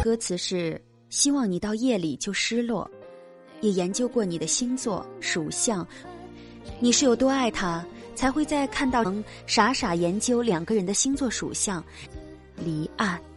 歌词是希望你到夜里就失落，也研究过你的星座属相，你是有多爱他，才会在看到傻傻研究两个人的星座属相离岸。